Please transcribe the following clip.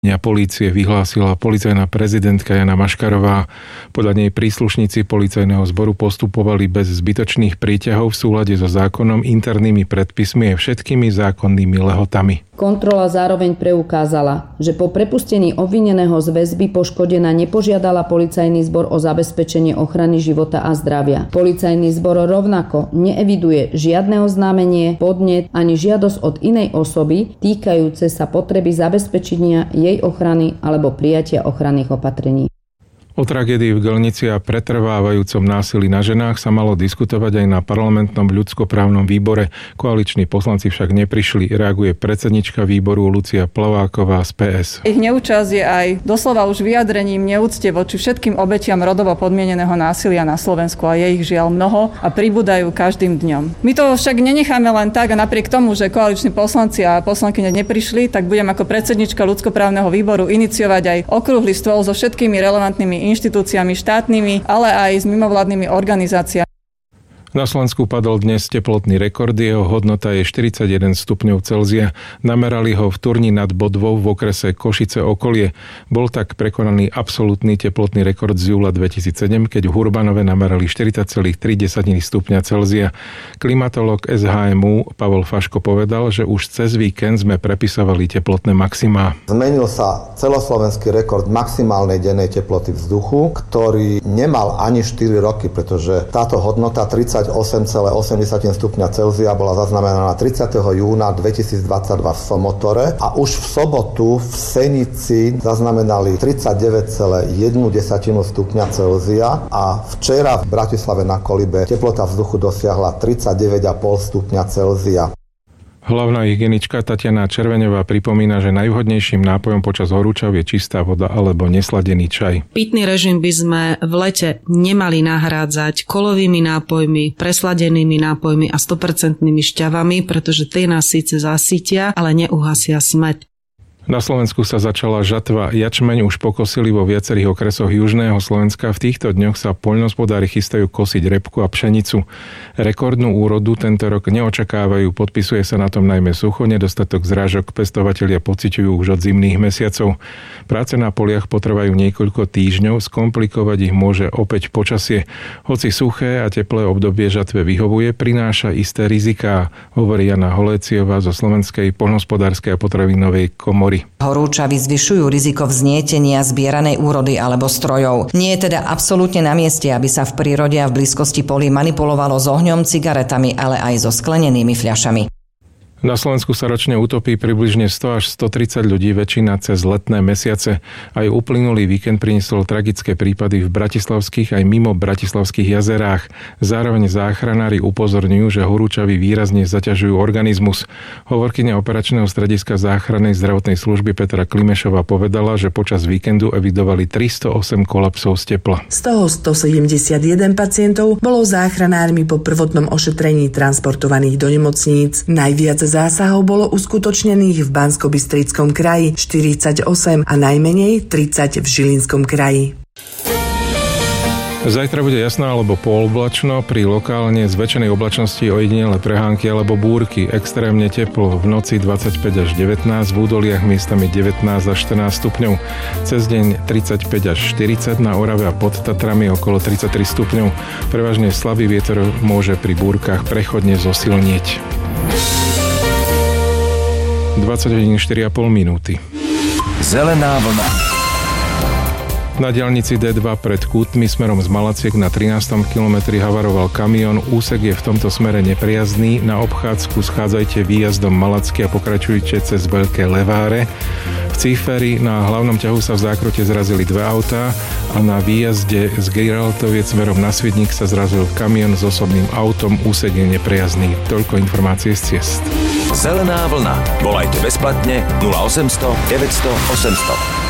Polície vyhlásila policajná prezidentka Jana Maškarová. Podľa nej príslušníci policajného zboru postupovali bez zbytočných príťahov v súlade so zákonom, internými predpismi a všetkými zákonnými lehotami. Kontrola zároveň preukázala, že po prepustení obvineného z väzby poškodená nepožiadala policajný zbor o zabezpečenie ochrany života a zdravia. Policajný zbor rovnako neeviduje žiadne oznámenie, podnet ani žiadosť od inej osoby týkajúce sa potreby zabezpečenia jej ochrany alebo prijatia ochranných opatrení. O tragédii v Gelnici a pretrvávajúcom násilí na ženách sa malo diskutovať aj na parlamentnom ľudskoprávnom výbore. Koaliční poslanci však neprišli, reaguje predsednička výboru Lucia Plaváková z PS. Ich neúčasť je aj doslova už vyjadrením neúcte voči všetkým obetiam rodovo podmieneného násilia na Slovensku a je ich žiaľ mnoho a pribúdajú každým dňom. My to však nenecháme len tak a napriek tomu, že koaliční poslanci a poslankyne neprišli, tak budem ako predsednička ľudskoprávneho výboru iniciovať aj okrúhly stôl so všetkými relevantnými inštitúciami štátnymi, ale aj s mimovládnymi organizáciami. Na Slovensku padol dnes teplotný rekord, jeho hodnota je 41 stupňov Celzia. Namerali ho v Turni nad Bodvou v okrese Košice okolie. Bol tak prekonaný absolútny teplotný rekord z júla 2007, keď v Hurbanove namerali 40,3 stupňa Celzia. Klimatológ SHMU Pavol Faško povedal, že už cez víkend sme prepisovali teplotné maximá. Zmenil sa celoslovenský rekord maximálnej dennej teploty vzduchu, ktorý nemal ani 4 roky, pretože táto hodnota 38,8 stupňa Celzia bola zaznamenaná 30. júna 2022 v Somotore a už v sobotu v Senici zaznamenali 39,1 stupňa Celzia a včera v Bratislave na Kolibe teplota vzduchu dosiahla 39,5 stupňa Celzia. Hlavná hygienička Tatiana Červeňová pripomína, že najvhodnejším nápojom počas horúčav je čistá voda alebo nesladený čaj. Pitný režim by sme v lete nemali nahrádzať kolovými nápojmi, presladenými nápojmi a 100% šťavami, pretože tie nás síce zasítia, ale neuhasia smäd. Na Slovensku sa začala žatva. Jačmeň už pokosili vo viacerých okresoch južného Slovenska. V týchto dňoch sa poľnohospodári chystajú kosiť repku a pšenicu. Rekordnú úrodu tento rok neočakávajú. Podpisuje sa na tom najmä sucho, nedostatok zrážok. Pestovatelia pociťujú už od zimných mesiacov. Práce na poliach potrvajú niekoľko týždňov. Skomplikovať ich môže opäť počasie. Hoci suché a teplé obdobie žatve vyhovuje, prináša isté riziká, hovorí Jana Holéciová zo Slovenskej poľnohospodárskej a potravinovej komory. Horúčavy zvyšujú riziko vznietenia zbieranej úrody alebo strojov. Nie je teda absolútne na mieste, aby sa v prírode a v blízkosti polí manipulovalo s ohňom, cigaretami, ale aj so sklenenými fľašami. Na Slovensku sa ročne utopí približne 100 až 130 ľudí, väčšina cez letné mesiace. Aj uplynulý víkend priniesol tragické prípady v bratislavských aj mimo bratislavských jazerách. Zároveň záchranári upozorňujú, že horúčavy výrazne zaťažujú organizmus. Hovorkyňa operačného strediska záchrannej zdravotnej služby Petra Klimešová povedala, že počas víkendu evidovali 308 kolapsov z tepla. Z toho 171 pacientov bolo záchranármi po prvotnom ošetrení transportovaných do nemocníc. Najviac zásahov bolo uskutočnených v Banskobystrickom kraji 48 a najmenej 30 v Žilinskom kraji. Zajtra bude jasno alebo pooblačno, pri lokálne zväčšenej oblačnosti ojedinelé prehánky alebo búrky. Extrémne teplo, v noci 25 až 19, v údoliach miestami 19 až 14 stupňov. Cez deň 35 až 40, na Orave a pod Tatrami okolo 33 stupňov. Prevažne slabý vietor môže pri búrkach prechodne zosilnieť. 20 hodín 4,5 minúty. Zelená vlna. Na diaľnici D2 pred Kútmi smerom z Malaciek na 13. kilometri havaroval kamión. Úsek je v tomto smere nepriazdný. Na obchádzku schádzajte výjazdom Malacky a pokračujte cez Veľké Leváre. V Cíferi na hlavnom ťahu sa v zákrute zrazili dve autá a na výjazde z Giraltoviec smerom na Svidník sa zrazil kamión s osobným autom. Úsek je nepriazdný. Toľko informácie z ciest. Zelená vlna. Volajte bezplatne 0800 900 800.